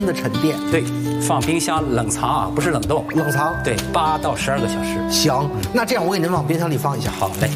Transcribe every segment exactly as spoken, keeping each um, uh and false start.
的沉淀。 对，放冰箱冷藏啊，不是冷冻， 冷藏。 对，八到十二个小时。 行，那这样我给您往冰箱里放一下。 好嘞。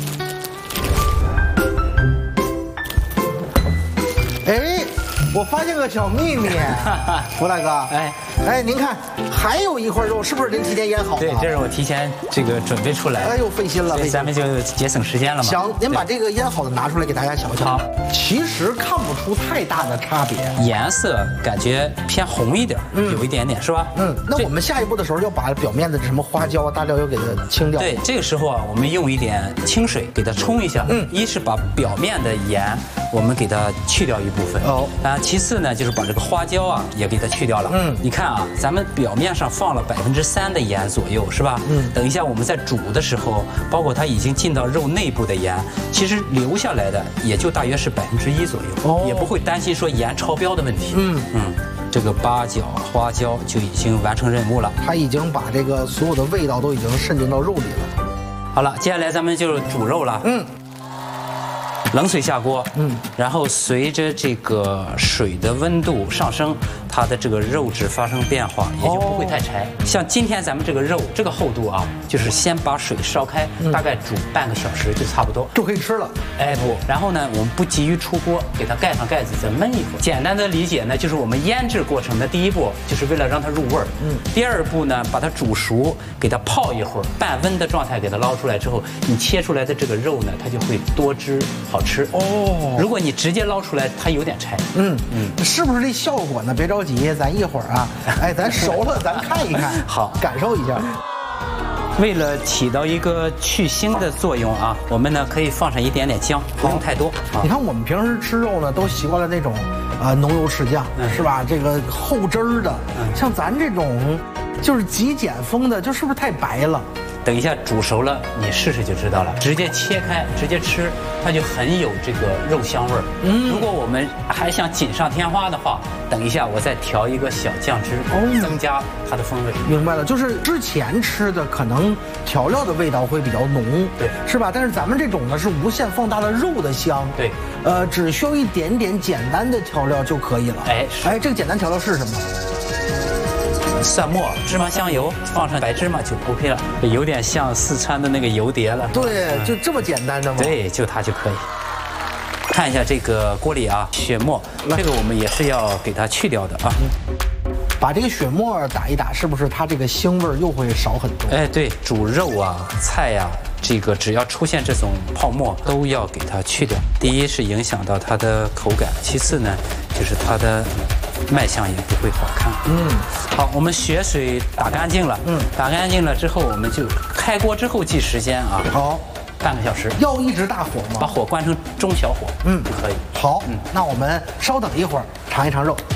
哎，我发现个小秘密，吴大哥。哎。 哎，您看，还有一块肉，是不是您提前腌好的？ 对，这是我提前这个准备出来的。 哎呦，费心了， 所以咱们就节省时间了嘛。 行，您把这个腌好的拿出来给大家瞧瞧。 好， 其实看不出太大的差别， 颜色感觉偏红一点，嗯，有一点点是吧？ 嗯，那我们下一步的时候要把表面的什么花椒啊、大料要给它清掉。 对，这个时候啊，我们用一点清水给它冲一下。嗯，一是把表面的盐我们给它去掉一部分。哦，啊，其次呢就是把这个花椒啊也给它去掉了。嗯，你看。 啊，咱们表面上放了百分之三的盐左右，是吧？嗯。等一下我们在煮的时候，包括它已经进到肉内部的盐，其实留下来的也就大约是百分之一左右，哦，也不会担心说盐超标的问题。嗯嗯，这个八角、花椒就已经完成任务了， 它已经把这个所有的味道都已经渗进到肉里了。 好了，接下来咱们就煮肉了。嗯。 冷水下锅，嗯，然后随着这个水的温度上升，它的这个肉质发生变化，也就不会太柴。哦、像今天咱们这个肉这个厚度啊，就是先把水烧开，嗯、大概煮半个小时就差不多， 就可以吃了。 哎不，然后呢，我们不急于出锅，给它盖上盖子再焖一会儿。简单的理解呢，就是我们腌制过程的第一步，就是为了让它入味儿。嗯，第二步呢，把它煮熟，给它泡一会儿，半温的状态给它捞出来之后，你切出来的这个肉呢，它就会多汁好吃。 吃哦，如果你直接捞出来，它有点柴。嗯嗯，是不是这效果呢？别着急，咱一会儿啊，哎，咱熟了，咱看一看， 好， 感受一下。 为了起到一个去腥的作用啊，我们呢可以放上一点点姜，不用太多。 你看我们平时吃肉呢，都习惯了那种啊、呃、浓油赤酱，嗯、是吧？这个厚汁儿的，嗯、像咱这种就是极简风的，就是不是太白了？ 等一下煮熟了，你试试就知道了。直接切开，直接吃，它就很有这个肉香味儿。嗯，如果我们还想锦上添花的话，等一下我再调一个小酱汁，哦，增加它的风味。 明白了，就是之前吃的可能调料的味道会比较浓， 对， 是吧？但是咱们这种呢是无限放大了肉的香， 对， 呃，只需要一点点简单的调料就可以了。哎，哎，这个简单调料是什么？ 蒜末、芝麻、香油，放上白芝麻就 OK 了，有点像四川的那个油碟了。 对，就这么简单的吗？ 对，就它就可以。看一下这个锅里啊，血沫，这个我们也是要给它去掉的啊。 把这个血沫打一打，是不是它这个腥味又会少很多？ 哎，对，煮肉啊、菜呀、啊，这个只要出现这种泡沫，都要给它去掉。第一是影响到它的口感，其次呢，就是它的 卖相也不会好看。嗯，好，我们血水打干净了。嗯，打干净了之后，我们就开锅之后计时间啊。好，半个小时。 要一直大火吗？ 把火关成中小火。嗯，就可以。 好，嗯，那我们稍等一会儿，尝一尝肉。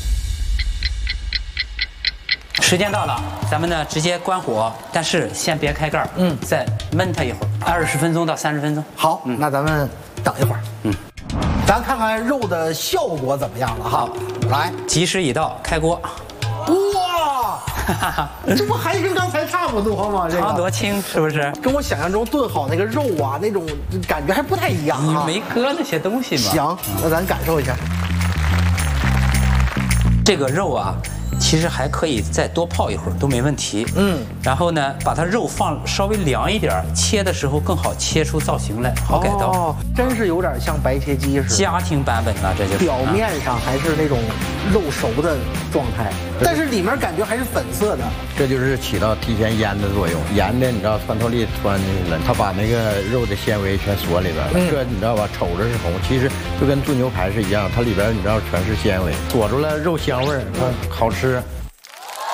时间到了，咱们呢直接关火，但是先别开盖。嗯，再焖它一会儿，二十分钟到三十分钟。 好，嗯，那咱们等一会儿。嗯。 咱看看肉的效果怎么样了哈！来， 吉时已到，开锅。 哇，这不还跟刚才差不多吗？这个多轻，是不是？ 跟我想象中炖好那个肉啊，那种感觉还不太一样啊。 你没搁那些东西吗？ 行，那咱感受一下。 这个肉啊，其实还可以再多泡一会儿都没问题。嗯，然后呢，把它肉放稍微凉一点，切的时候更好切出造型来，好改刀。哦， 真是有点像白切鸡似的。 家庭版本了，这就表面上还是那种肉熟的状态，但是里面感觉还是粉色的。 这就是起到提前腌的作用，腌的你知道穿透力穿进去了，它把那个肉的纤维全锁里边了。嗯、这你知道吧？瞅着是红，其实就跟炖牛排是一样，它里边你知道全是纤维，锁住了肉香味儿，它好吃。